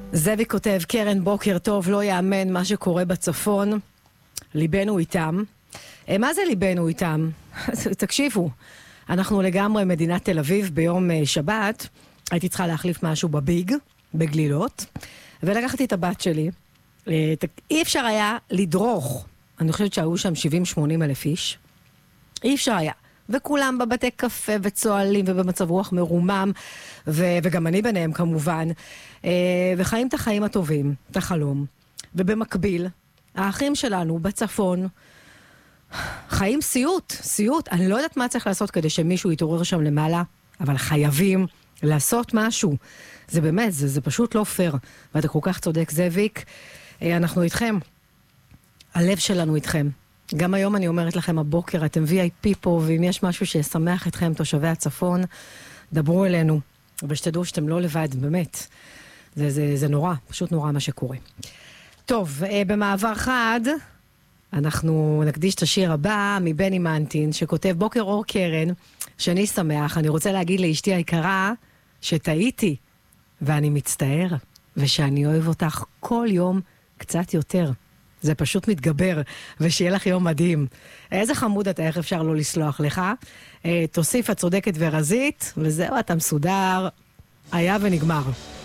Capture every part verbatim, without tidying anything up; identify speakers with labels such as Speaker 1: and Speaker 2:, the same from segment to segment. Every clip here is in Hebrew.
Speaker 1: זאבי כותב, קרן בוקר טוב, לא יאמן מה שקורה בצפון, ליבנו איתם. מה זה ליבנו איתם? תקשיבו, אנחנו לגמרי מדינת תל אביב ביום שבת, הייתי צריכה להחליף משהו בביג, בגלילות, ולקחתי את הבת שלי, אי אפשר היה לדרוך, אני חושבת שהיו שם שבעים שמונים אלף איש, אי אפשר היה. וכולם בבתי קפה וצועלים ובמצב רוח מרומם, ו- וגם אני ביניהם כמובן, וחיים את החיים הטובים, את החלום. ובמקביל, האחים שלנו בצפון, חיים סיוט, סיוט. אני לא יודעת מה צריך לעשות כדי שמישהו יתעורר שם למעלה, אבל חייבים לעשות משהו. זה באמת, זה, זה פשוט לא פייר. ואתה כל כך צודק, זאביק. אנחנו איתכם. הלב שלנו איתכם. גם היום אני אומרת לכם, הבוקר אתם וי איי פי פה, ואם יש משהו שישמח אתכם, תושבי הצפון, דברו אלינו. ושתדעו שאתם לא לבד, באמת. זה, זה, זה נורא, פשוט נורא מה שקורה. טוב, במעבר חד, אנחנו נקדיש את השיר הבא מבני מנטין, שכותב בוקר אור קרן, שאני שמח, אני רוצה להגיד לאשתי היקרה, שטעיתי, ואני מצטער, ושאני אוהב אותך כל יום קצת יותר. זה פשוט מתגבר, ושיהיה לך יום מדהים. איזה חמוד אתה, איך אפשר לא לסלוח לך. אה, תוסיף, את צודקת ורזית, וזהו, אתה מסודר. היה ונגמר.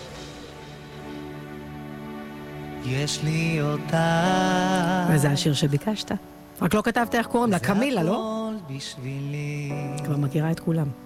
Speaker 2: יש לי אותה.
Speaker 1: וזה השיר שביקשת. רק לא כתבת איך קוראים לה, קמילה, לא?
Speaker 2: בשבילי.
Speaker 1: כבר מכירה את כולם.